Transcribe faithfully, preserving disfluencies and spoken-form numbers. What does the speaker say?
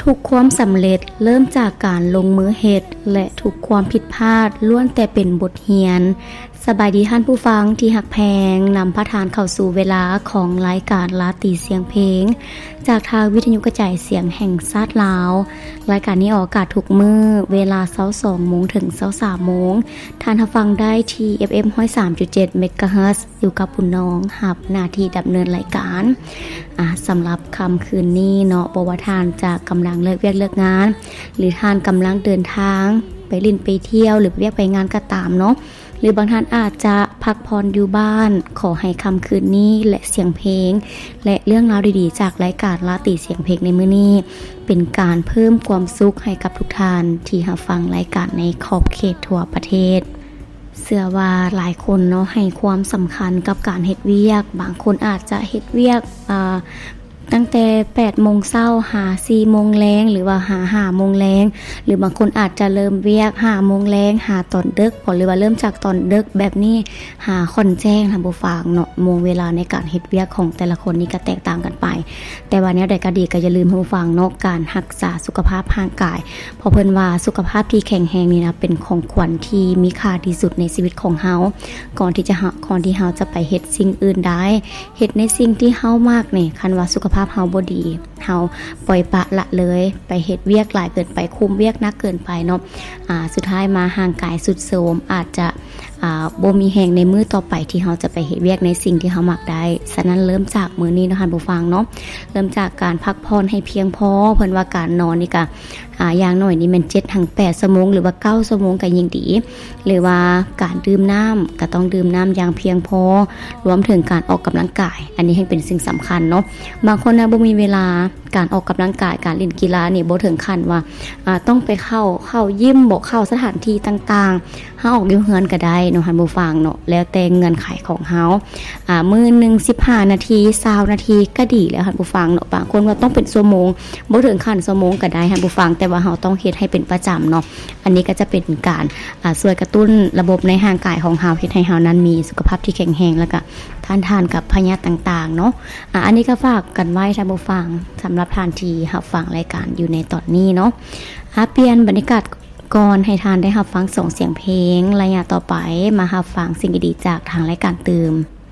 ทุกความสำเร็จเริ่มจากการลงมือเฮ็ดและทุกความผิดพลาดล้วนแต่เป็นบทเรียนสบายดีท่านผู้ฟังที่หักแพงนำพระทานเข้าสู่เวลาของรายการลาตีเสียงเพลงจากทางวิทยุกระจายเสียงแห่งชาติลาวรายการนี้ออกอากาศทุกมื้อเวลา ยี่สิบสองนาฬิกา ถึง ยี่สิบสามนาฬิกาท่านรับฟังได้ที่ เอฟ เอ็ม หนึ่งร้อยสามจุดเจ็ด เมกะเฮิรตซ์อยู่กับปุ่นน้องหับหน้าที่ดำเนินรายการอ่าสำหรับค่ำคืนนี้เนาะบ่ว่าท่านจะกำลังเลิกเวียกเลิกงานหรือท่านกำลังเดินทางไปเล่นไปเที่ยวหรือไปเวียกไปงานก็ตามเนาะหรือบางท่านอาจจะพักผ่อนอยู่บ้านขอให้ค่ำคืนนี้และเสียงเพลงและเรื่องราวดีๆจากรายการลาตีเสียงเพลงในมื้อนี้เป็นการเพิ่มความสุขให้กับทุกท่านที่รับฟังรายการในขอบเขตทั่วประเทศเชื่อว่าหลายคนเนาะให้ความสำคัญกับการเฮ็ดเวียกบางคนอาจจะเฮ็ดเวียกอ่าตั้งแต่ แปดโมงเช้าหา สี่โมงแลงหรือว่าหา ห้าโมงแลงหรือบางคนอาจจะเริ่มเวียก ห้าโมงแลงหาตอนดึกพอหรือว่าเริ่มจากตอนดึกแบบนี้หาค่อนแจ้งท่านผู้ฟังเนาะโมงเวลาในการเฮ็ดเวียกของแต่ละคนนี่ก็แตกต่างกันไปแต่ว่าแนวใดก็ดีก็อย่าลืมท่านผู้ฟังเนาะการรักษาสุขภาพร่างกายเพราะเพิ่นว่าสุขภาพที่แข็งแรงนี่นะเป็นของขวัญที่มีค่าที่สุดในชีวิตของเฮาก่อนที่จะก่อนที่เฮาจะไปเฮ็ดสิ่งอื่นได้เฮ็ดในสิ่งที่เฮามากนี่คันว่าสุขภาพเฮาบ่ดีเฮาปล่อยปะละเลยไปเฮ็ดเวียกหลายเกินไปคุมเวียกนักเกินไปเนาะอ่าสุดท้ายมาห่างกายสุดโทรมอาจจะอ่าบ่มีแรงในมื้อต่อไปที่เฮาจะไปเฮ็ดเวียกในสิ่งที่เฮามักได้ฉะนั้นเริ่มจากมื้อนี้เนาะท่านผู้ฟังเนาะเริ่มจากการพักผ่อนให้เพียงพอเพิ่นว่าการนอนนี่ก็อ่าอย่างน้อยนี่แม่น เจ็ดถึงแปด ชั่วโมงหรือว่าเก้าชั่วโมงก็ยิ่งดีหรือว่าการดื่มน้ำก็ต้องดื่มน้ำอย่างเพียงพอรวมถึงการออกกำลังกายอันนี้ให้เป็นสิ่งสำคัญเนาะบางคนนะบ่มีเวลาการออกกำลังกายการเล่นกีฬานี่บ่ถึงขั้นว่าอ่าต้องไปเข้าเข้ายิมบ่เข้าสถานที่ต่างๆเฮาออกอยู่เฮือนก็ได้เนาะท่านผู้ฟังเนาะแล้วแต่เงื่อนไขของเฮาอ่ามื้อนึงสิบห้านาทียี่สิบนาทีก็ดีแล้วท่านผู้ฟังเนาะบางคนว่าต้องเป็นชั่วโมงบ่ถึงขั้นชั่วโมงก็ได้ท่านผู้ฟังแต่ว่าเฮาต้องเฮ็ดให้เป็นประจำเนาะอันนี้ก็จะเป็นการอ่าช่วยกระตุ้นระบบในร่างกายของเฮาเฮ็ดให้เฮานั้นมีสุขภาพที่แข็งแรงแล้วก็ทานทานกับพยาธิต่างๆเนาะอ่าอันนี้ก็ฝากกันไว้ท่านผู้ฟังสำหรับทานที่รับฟังรายการอยู่ในตอนนี้เนาะอ่าเปลี่ยนบรรยากาศก่อนให้ทานได้รับฟังส่งเสียงเพลงระยะต่อไปมารับฟังสิ่งดีๆจากทางรายการเติม